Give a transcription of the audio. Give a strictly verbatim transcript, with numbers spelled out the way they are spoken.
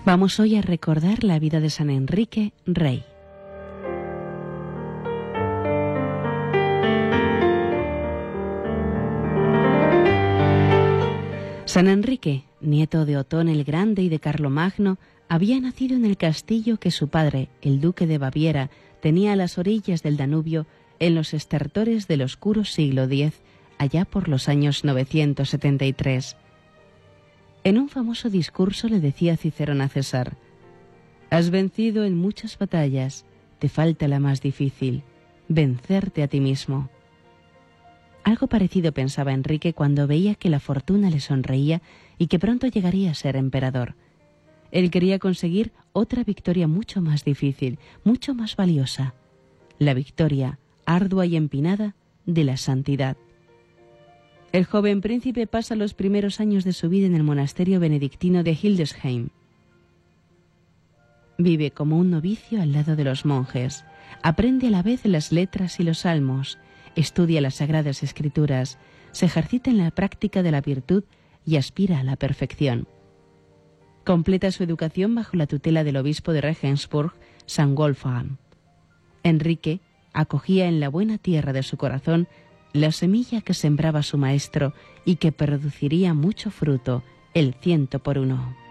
Vamos hoy a recordar la vida de San Enrique Rey. San Enrique, nieto de Otón el Grande y de Carlomagno, había nacido en el castillo que su padre, el duque de Baviera, tenía a las orillas del Danubio, en los estertores del oscuro siglo diez, allá por los años novecientos setenta y tres. En un famoso discurso le decía Cicerón a César: «Has vencido en muchas batallas, te falta la más difícil, vencerte a ti mismo». Algo parecido pensaba Enrique cuando veía que la fortuna le sonreía y que pronto llegaría a ser emperador. Él quería conseguir otra victoria mucho más difícil, mucho más valiosa: la victoria, ardua y empinada, de la santidad. El joven príncipe pasa los primeros años de su vida en el monasterio benedictino de Hildesheim. Vive como un novicio al lado de los monjes, aprende a la vez las letras y los salmos, estudia las sagradas escrituras, se ejercita en la práctica de la virtud y aspira a la perfección. Completa su educación bajo la tutela del obispo de Regensburg, San Wolfgang. Enrique acogía en la buena tierra de su corazón la semilla que sembraba su maestro y que produciría mucho fruto, el ciento por uno.